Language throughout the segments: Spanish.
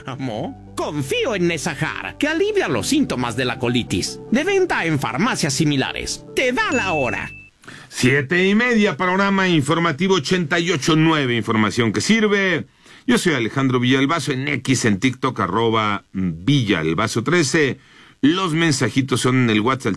Amo. Confío en Nesajar, que alivia los síntomas de la colitis. De venta en farmacias similares. Te da la hora. 7:30, panorama informativo 88.9, información que sirve. Yo soy Alejandro Villalbazo, en X, en TikTok, @Villalbazo13. Los mensajitos son en el WhatsApp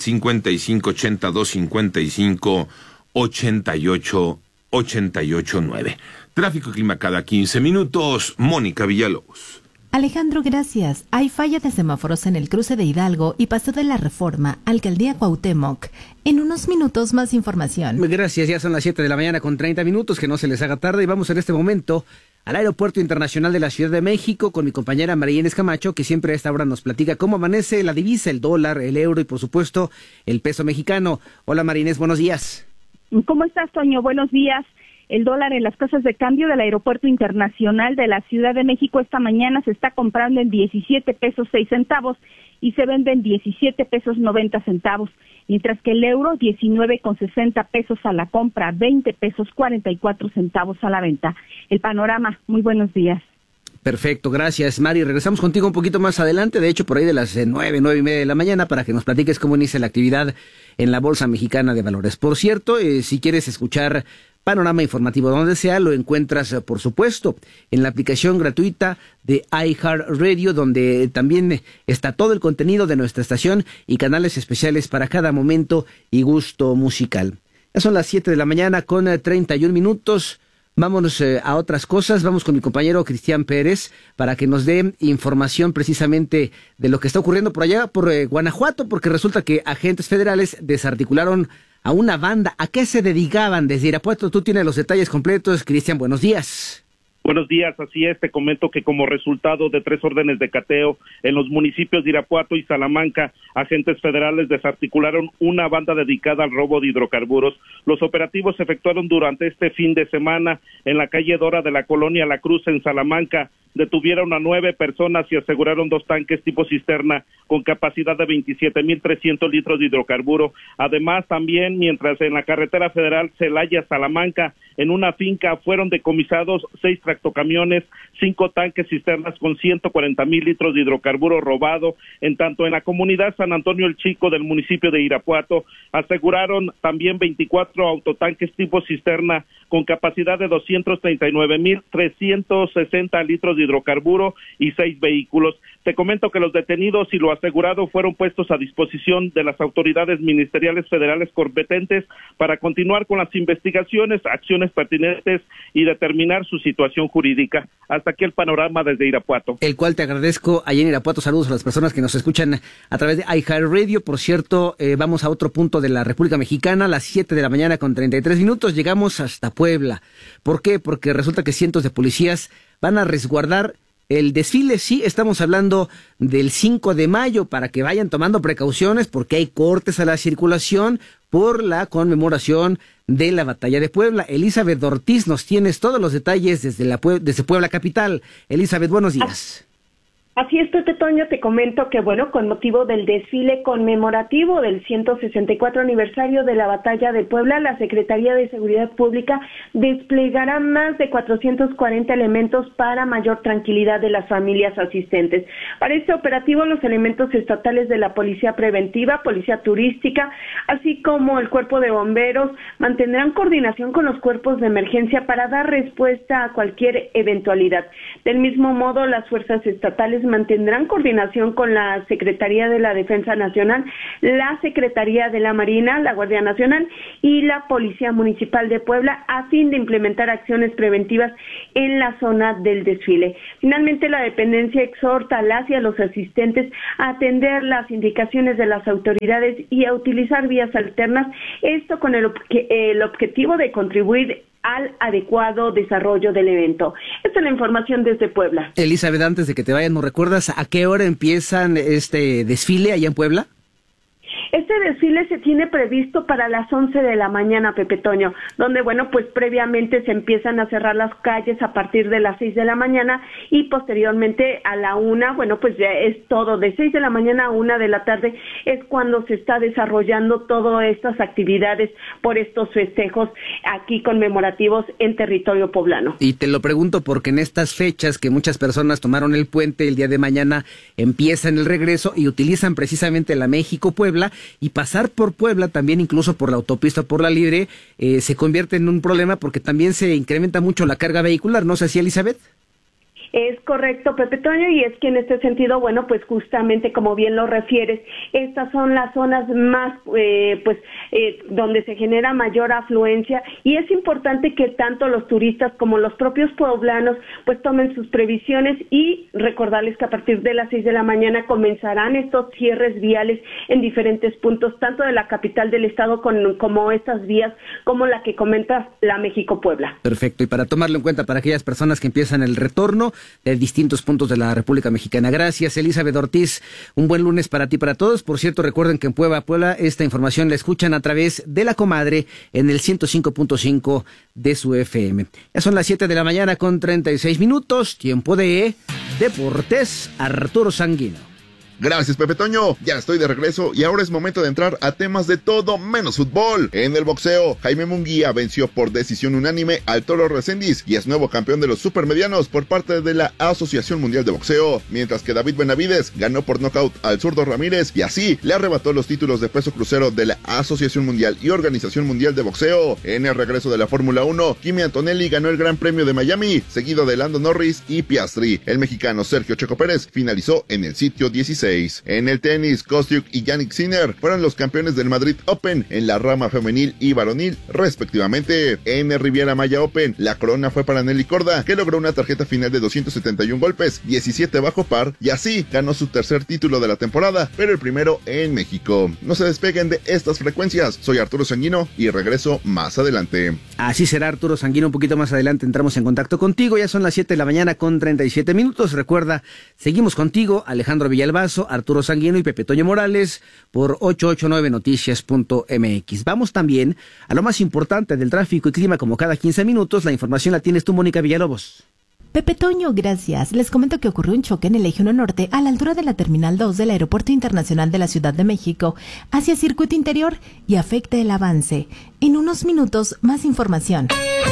5582558889. Tráfico y clima cada 15 minutos. Mónica Villalobos. Alejandro, gracias. Hay falla de semáforos en el cruce de Hidalgo y Paseo de la Reforma, Alcaldía Cuauhtémoc. En unos minutos más información. Gracias, ya son las 7 de la mañana con 30 minutos, que no se les haga tarde, y vamos en este momento al Aeropuerto Internacional de la Ciudad de México con mi compañera María Inés Camacho, que siempre a esta hora nos platica cómo amanece la divisa, el dólar, el euro y por supuesto el peso mexicano. Hola María Inés, buenos días. ¿Cómo estás, Toño? Buenos días. El dólar en las casas de cambio del Aeropuerto Internacional de la Ciudad de México esta mañana se está comprando en 17 pesos 6 centavos y se vende en 17 pesos 90 centavos, mientras que el euro 19,60 pesos a la compra, 20 pesos 44 centavos a la venta. El panorama, muy buenos días. Perfecto, gracias Mari. Regresamos contigo un poquito más adelante, de hecho por ahí de las 9:30 de la mañana, para que nos platiques cómo inicia la actividad en la Bolsa Mexicana de Valores. Por cierto, si quieres escuchar panorama informativo donde sea, lo encuentras, por supuesto, en la aplicación gratuita de iHeartRadio, donde también está todo el contenido de nuestra estación y canales especiales para cada momento y gusto musical. Ya son las 7 de la mañana con 31 minutos. Vámonos a otras cosas. Vamos con mi compañero Cristian Pérez para que nos dé información precisamente de lo que está ocurriendo por allá, por Guanajuato, porque resulta que agentes federales desarticularon a una banda. ¿A qué se dedicaban desde Irapuato? Tú tienes los detalles completos, Cristian, buenos días. Buenos días, así es, te comento que como resultado de 3 órdenes de cateo en los municipios de Irapuato y Salamanca, agentes federales desarticularon una banda dedicada al robo de hidrocarburos. Los operativos se efectuaron durante este fin de semana en la calle Dora de la colonia La Cruz en Salamanca. Detuvieron a 9 personas y aseguraron 2 tanques tipo cisterna con capacidad de 27,300 litros de hidrocarburo. Además, también, mientras en la carretera federal Celaya-Salamanca, en una finca fueron decomisados 6 tractocamiones, 5 tanques cisternas con 140,000 litros de hidrocarburo robado. En tanto, en la comunidad San Antonio el Chico del municipio de Irapuato, aseguraron también 24 autotanques tipo cisterna con capacidad de 239,360 litros de hidrocarburo y 6 vehículos. Te comento que los detenidos y lo asegurado fueron puestos a disposición de las autoridades ministeriales federales competentes para continuar con las investigaciones, acciones pertinentes y determinar su situación jurídica. Hasta aquí el panorama desde Irapuato. El cual te agradezco allá en Irapuato. Saludos a las personas que nos escuchan a través de iHeartRadio. Por cierto, vamos a otro punto de la República Mexicana, a las 7 de la mañana con 33 minutos. Llegamos hasta Puebla. ¿Por qué? Porque resulta que cientos de policías van a resguardar el desfile. Sí, estamos hablando del 5 de mayo, para que vayan tomando precauciones porque hay cortes a la circulación por la conmemoración de la Batalla de Puebla. Elizabeth Ortiz, nos tienes todos los detalles desde Puebla capital. Elizabeth, buenos días. Así es, Pepe Toño, te comento que, con motivo del desfile conmemorativo del 164 aniversario de la Batalla de Puebla, la Secretaría de Seguridad Pública desplegará más de 440 elementos para mayor tranquilidad de las familias asistentes. Para este operativo, los elementos estatales de la Policía Preventiva, Policía Turística, así como el Cuerpo de Bomberos, mantendrán coordinación con los cuerpos de emergencia para dar respuesta a cualquier eventualidad. Del mismo modo, las fuerzas estatales mantendrán coordinación con la Secretaría de la Defensa Nacional, la Secretaría de la Marina, la Guardia Nacional y la Policía Municipal de Puebla a fin de implementar acciones preventivas en la zona del desfile. Finalmente, la dependencia exhorta a las y a los asistentes a atender las indicaciones de las autoridades y a utilizar vías alternas, esto con el objetivo de contribuir al adecuado desarrollo del evento. Esta es la información desde Puebla. Elizabeth, antes de que te vayas, ¿nos recuerdas a qué hora empiezan este desfile allá en Puebla? Este desfile se tiene previsto para las 11 de la mañana, Pepe Toño, donde, bueno, pues previamente se empiezan a cerrar las calles a partir de las 6 de la mañana y posteriormente a la 1, bueno, pues ya es todo, de 6 de la mañana a 1 de la tarde es cuando se está desarrollando todas estas actividades por estos festejos aquí conmemorativos en territorio poblano. Y te lo pregunto porque en estas fechas que muchas personas tomaron el puente, el día de mañana empiezan el regreso y utilizan precisamente la México-Puebla, y pasar por Puebla también, incluso por la autopista, por la Libre, se convierte en un problema porque también se incrementa mucho la carga vehicular, ¿no es así, Elizabeth? Es correcto, Pepe Toño, y es que en este sentido, bueno, pues justamente como bien lo refieres, estas son las zonas más, donde se genera mayor afluencia, y es importante que tanto los turistas como los propios poblanos pues tomen sus previsiones, y recordarles que a partir de las 6 de la mañana comenzarán estos cierres viales en diferentes puntos, tanto de la capital del estado como estas vías, como la que comenta la México-Puebla. Perfecto, y para tomarlo en cuenta para aquellas personas que empiezan el retorno de distintos puntos de la República Mexicana. Gracias, Elizabeth Ortiz. Un buen lunes para ti y para todos. Por cierto, recuerden que en Puebla, esta información la escuchan a través de La Comadre en el 105.5 de su FM. Ya son las 7 de la mañana con 36 minutos. Tiempo de Deportes. Arturo Sanguino. Gracias, Pepe Toño. Ya estoy de regreso y ahora es momento de entrar a temas de todo menos fútbol. En el boxeo, Jaime Munguía venció por decisión unánime al Toro Reséndiz y es nuevo campeón de los supermedianos por parte de la Asociación Mundial de Boxeo, mientras que David Benavides ganó por nocaut al zurdo Ramírez y así le arrebató los títulos de peso crucero de la Asociación Mundial y Organización Mundial de Boxeo. En el regreso de la Fórmula 1, Kimi Antonelli ganó el Gran Premio de Miami, seguido de Lando Norris y Piastri. El mexicano Sergio Checo Pérez finalizó en el sitio 16. En el tenis, Kostyuk y Jannik Sinner fueron los campeones del Madrid Open en la rama femenil y varonil, respectivamente. En el Riviera Maya Open, la corona fue para Nelly Corda, que logró una tarjeta final de 271 golpes, 17 bajo par, y así ganó su tercer título de la temporada, pero el primero en México. No se despeguen de estas frecuencias. Soy Arturo Sanguino y regreso más adelante. Así será, Arturo Sanguino. Un poquito más adelante entramos en contacto contigo. Ya son las 7 de la mañana con 37 minutos. Recuerda, seguimos contigo, Alejandro Villalbazo, Arturo Sanguino y Pepe Toño Morales por 889noticias.mx. Vamos también a lo más importante del tráfico y clima, como cada 15 minutos. La información la tienes tú, Mónica Villalobos. Pepe Toño, gracias. Les comento que ocurrió un choque en el Eje 1 Norte a la altura de la Terminal 2 del Aeropuerto Internacional de la Ciudad de México hacia Circuito Interior y afecta el avance. En unos minutos, más información.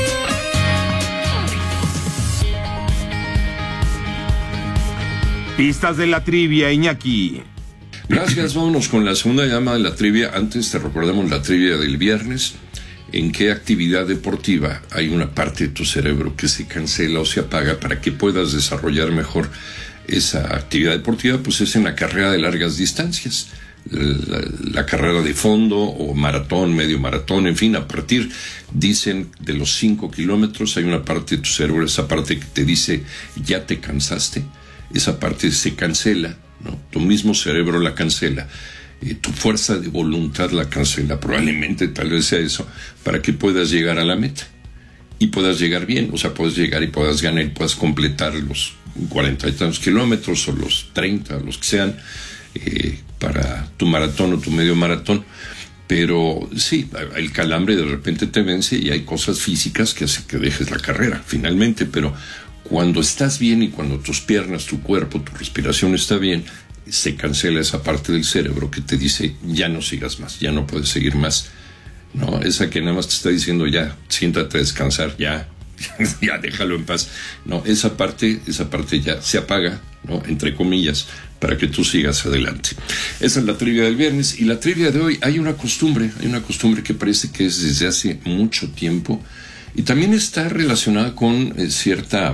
Pistas de la trivia, Iñaki. Gracias, vámonos con la segunda llamada de la trivia. Antes te recordamos la trivia del viernes. ¿En qué actividad deportiva hay una parte de tu cerebro que se cancela o se apaga para que puedas desarrollar mejor esa actividad deportiva? Pues es en la carrera de largas distancias. La carrera de fondo o maratón, medio maratón, en fin, a partir, dicen, de los 5 kilómetros hay una parte de tu cerebro, esa parte que te dice ya te cansaste. Esa parte se cancela, ¿no? Tu mismo cerebro la cancela, tu fuerza de voluntad la cancela, probablemente tal vez sea eso, para que puedas llegar a la meta y puedas llegar bien, o sea, puedas llegar y puedas ganar y puedas completar los 40 y tantos kilómetros o los 30, los que sean, para tu maratón o tu medio maratón. Pero sí, el calambre de repente te vence y hay cosas físicas que hacen que dejes la carrera finalmente, pero cuando estás bien y cuando tus piernas, tu cuerpo, tu respiración está bien, se cancela esa parte del cerebro que te dice ya no sigas más, ya no puedes seguir más, ¿no? Esa que nada más te está diciendo ya, siéntate a descansar, ya déjalo en paz. No, esa parte ya se apaga, ¿no? Entre comillas, para que tú sigas adelante. Esa es la trivia del viernes. Y la trivia de hoy, hay una costumbre que parece que es desde hace mucho tiempo y también está relacionada con cierta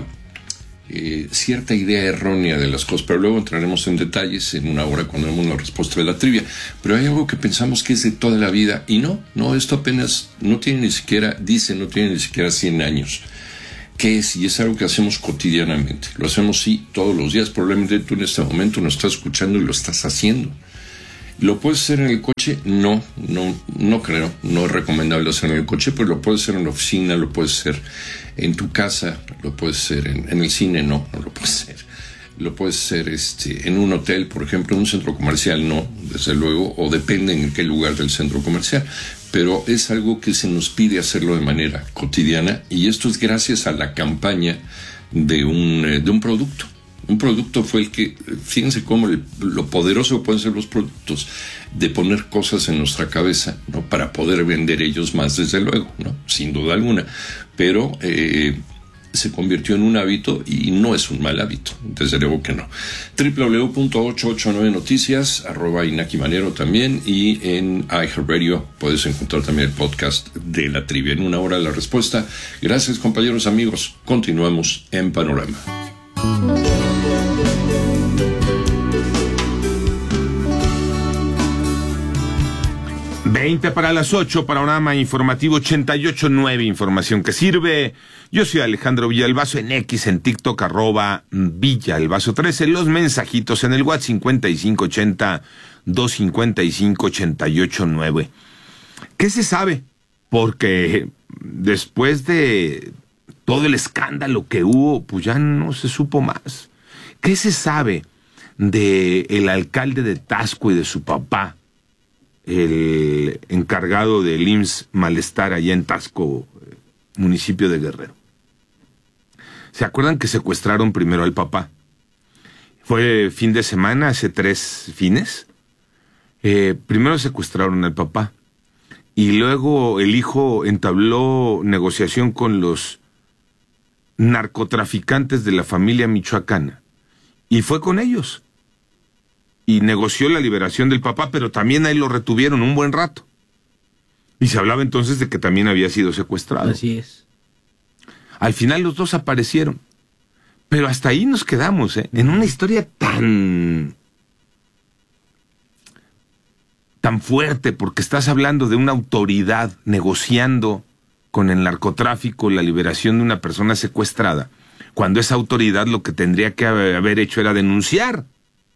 idea errónea de las cosas, pero luego entraremos en detalles en una hora cuando demos la respuesta de la trivia. Pero hay algo que pensamos que es de toda la vida y no, esto apenas no tiene ni siquiera 100 años. ¿Qué es? Y es algo que hacemos cotidianamente. Lo hacemos, sí, todos los días. Probablemente tú en este momento nos estás escuchando y lo estás haciendo. ¿Lo puedes hacer en el coche? No creo. No es recomendable hacerlo en el coche, pero lo puedes hacer en la oficina, lo puedes hacer en tu casa, lo puedes hacer en el cine, no lo puedes hacer. lo puedes hacer en un hotel, por ejemplo, en un centro comercial, no, desde luego, o depende en qué lugar del centro comercial, pero es algo que se nos pide hacerlo de manera cotidiana, y esto es gracias a la campaña de un producto. Un producto fue el que, fíjense cómo lo poderoso que pueden ser los productos, de poner cosas en nuestra cabeza, ¿no? Para poder vender ellos más, desde luego, ¿no? Sin duda alguna, pero se convirtió en un hábito y no es un mal hábito, desde luego que no. www.889noticias @Inaki Manero también, y en iHeartRadio puedes encontrar también el podcast de La Trivia. En una hora la respuesta. Gracias, compañeros, amigos. Continuamos en Panorama. 20 para las 8, Panorama Informativo 88.9, información que sirve. Yo soy Alejandro Villalbazo, en X, en TikTok, @Villalbazo13, los mensajitos en el WhatsApp 5580-255-88.9. ¿Qué se sabe? Porque después de todo el escándalo que hubo, pues ya no se supo más. ¿Qué se sabe de el alcalde de Taxco y de su papá, el encargado del IMSS Malestar allá en Taxco, municipio de Guerrero? ¿Se acuerdan que secuestraron primero al papá? Fue fin de semana, hace 3 fines. Primero secuestraron al papá y luego el hijo entabló negociación con los narcotraficantes de la familia michoacana y fue con ellos y negoció la liberación del papá, pero también ahí lo retuvieron un buen rato. Y se hablaba entonces de que también había sido secuestrado. Así es. Al final los dos aparecieron. Pero hasta ahí nos quedamos, en una historia tan fuerte, porque estás hablando de una autoridad negociando con el narcotráfico la liberación de una persona secuestrada, cuando esa autoridad lo que tendría que haber hecho era denunciar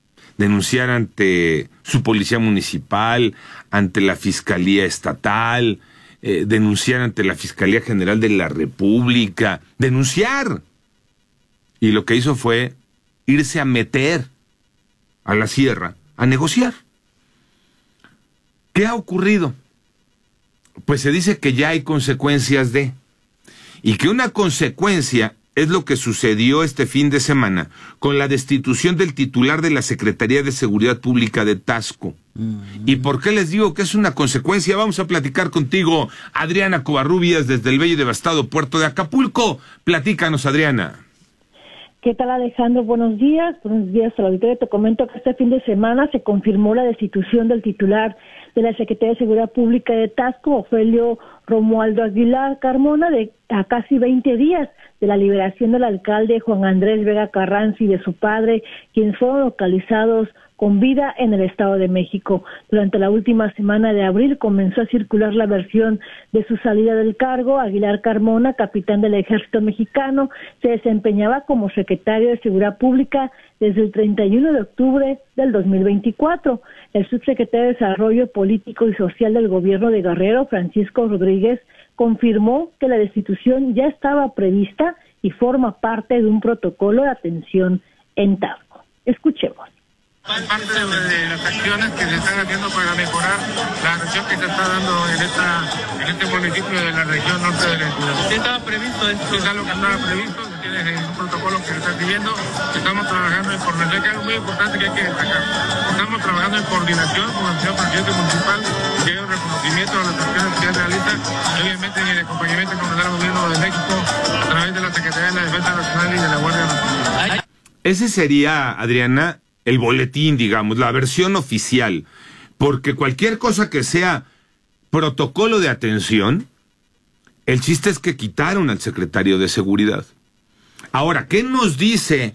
ante su policía municipal, ante la Fiscalía Estatal, denunciar ante la Fiscalía General de la República, denunciar. Y lo que hizo fue irse a meter a la sierra a negociar. ¿Qué ha ocurrido? Pues se dice que ya hay consecuencias y que una consecuencia es lo que sucedió este fin de semana con la destitución del titular de la Secretaría de Seguridad Pública de Taxco. ¿Y por qué les digo que es una consecuencia? Vamos a platicar contigo, Adriana Covarrubias, desde el bello y devastado puerto de Acapulco. Platícanos, Adriana. ¿Qué tal, Alejandro? Buenos días a la auditoría. Te comento que este fin de semana se confirmó la destitución del titular de la Secretaría de Seguridad Pública de Taxco, Ofelio Romualdo Aguilar Carmona, a casi 20 días de la liberación del alcalde Juan Andrés Vega Carranza y de su padre, quienes fueron localizados con vida en el Estado de México. Durante la última semana de abril comenzó a circular la versión de su salida del cargo. Aguilar Carmona, capitán del Ejército Mexicano, se desempeñaba como secretario de Seguridad Pública desde el 31 de octubre del 2024. El subsecretario de Desarrollo Político y Social del Gobierno de Guerrero, Francisco Rodríguez, confirmó que la destitución ya estaba prevista y forma parte de un protocolo de atención en Taxco. Escuchemos. Es parte de las acciones que se están haciendo para mejorar la atención que se está dando en este municipio de la región norte de la ciudad. ¿Sí estaba previsto esto? Sí, es algo que estaba previsto, se tiene un protocolo que se está siguiendo. Estamos trabajando en coordinación, que es algo muy importante que hay que destacar. Estamos trabajando en coordinación con el señor presidente municipal, que hay un reconocimiento a las acciones que él realiza, y obviamente en el acompañamiento con el gobierno de México a través de la Secretaría de la Defensa Nacional y de la Guardia Nacional. Ese sería, Adriana, el boletín, digamos, la versión oficial, porque cualquier cosa que sea protocolo de atención, el chiste es que quitaron al secretario de Seguridad. Ahora, ¿qué nos dice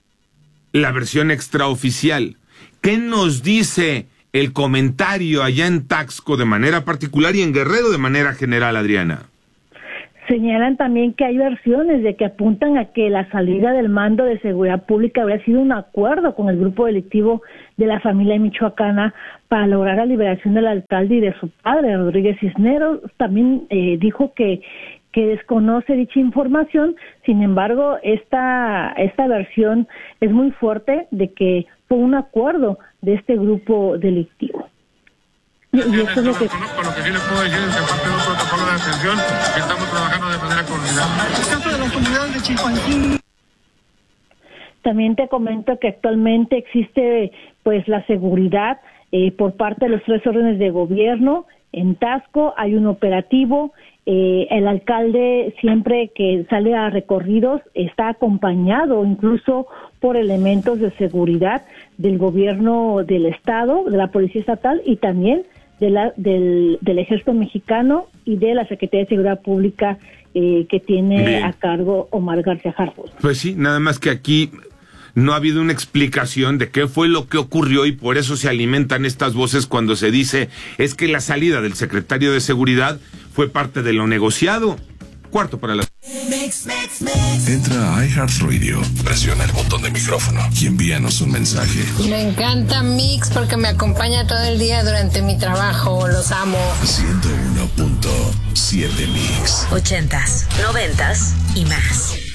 la versión extraoficial? ¿Qué nos dice el comentario allá en Taxco de manera particular y en Guerrero de manera general, Adriana? Señalan también que hay versiones de que apuntan a que la salida del mando de seguridad pública habría sido un acuerdo con el grupo delictivo de la familia michoacana para lograr la liberación del alcalde y de su padre, Rodríguez Cisneros. También dijo que que desconoce dicha información. Sin embargo, esta versión es muy fuerte de que fue un acuerdo de este grupo delictivo. Y eso es lo que... Lo que sí le puedo decir es que parte de un protocolo de atención que estamos trabajando de manera coordinada. El caso de las comunidades de Chilpancingo. También te comento que actualmente existe pues la seguridad por parte de los 3 órdenes de gobierno. En Taxco hay un operativo. El alcalde, siempre que sale a recorridos, está acompañado incluso por elementos de seguridad del gobierno del estado, de la policía estatal y también del ejército mexicano y de la Secretaría de Seguridad Pública que tiene a cargo Omar García Harfuch. Pues sí, nada más que aquí no ha habido una explicación de qué fue lo que ocurrió y por eso se alimentan estas voces cuando se dice es que la salida del secretario de Seguridad fue parte de lo negociado. 4:45. Entra a iHeartRadio, presiona el botón de micrófono y envíanos un mensaje. Me encanta Mix porque me acompaña todo el día durante mi trabajo, los amo. 101.7 Mix. 80s, 90s y más.